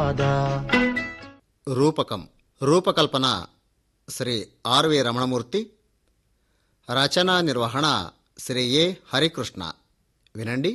రాధా. రూపకం రూపకల్పన శ్రీ ఆర్వి రమణమూర్తి, రచనా నిర్వహణ శ్రీ ఏ హరికృష్ణ. వినండి.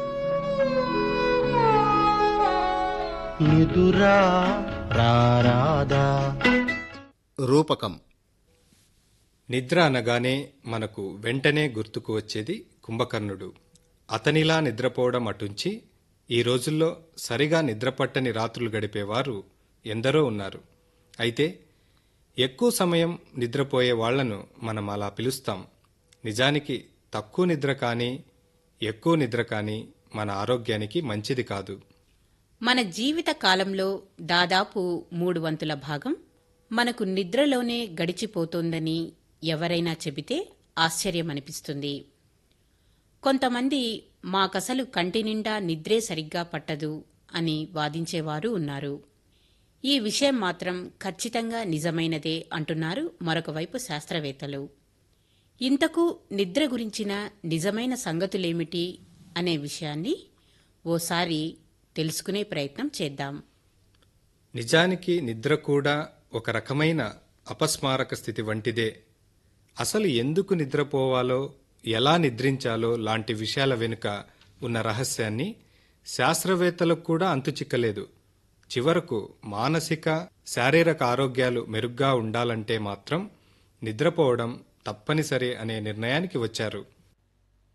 నిదురా రాధా. రూపకం. నిద్ర అనగానే మనకు వెంటనే గుర్తుకు వచ్చేది కుంభకర్ణుడు. అతనిలా నిద్రపోవడం అటుంచి ఈ రోజుల్లో సరిగా నిద్రపట్టని రాత్రులు గడిపేవారు ఎందరో ఉన్నారు. అయితే ఎక్కువ సమయం నిద్రపోయే వాళ్లను మనం అలా పిలుస్తాం. నిజానికి తక్కువ నిద్ర కానీ ఎక్కువ నిద్ర కానీ మన ఆరోగ్యానికి మంచిది కాదు. మన జీవిత కాలంలో దాదాపు 3/4 భాగం మనకు నిద్రలోనే గడిచిపోతోందని ఎవరైనా చెబితే ఆశ్చర్యమనిపిస్తుంది. కొంతమంది మాకసలు కంటి నిండా నిద్రే సరిగ్గా పట్టదు అని వాదించేవారు ఉన్నారు. ఈ విషయం మాత్రం ఖచ్చితంగా నిజమైనదే అంటున్నారు మరొకవైపు శాస్త్రవేత్తలు. ఇంతకు నిద్ర గురించిన నిజమైన సంగతులేమిటి అనే విషయాన్ని ఓసారి తెలుసుకునే ప్రయత్నం చేద్దాం. నిజానికి నిద్ర కూడా ఒక రకమైన అపస్మారక స్థితి వంటిదే. అసలు ఎందుకు నిద్రపోవాలో, ఎలా నిద్రించాలో లాంటి విషయాల వెనుక ఉన్న రహస్యాన్ని శాస్త్రవేత్తలకు కూడా అంతుచిక్కలేదు. చివరకు మానసిక, శారీరక ఆరోగ్యాలు మెరుగ్గా ఉండాలంటే మాత్రం నిద్రపోవడం తప్పనిసరి అనే నిర్ణయానికి వచ్చారు.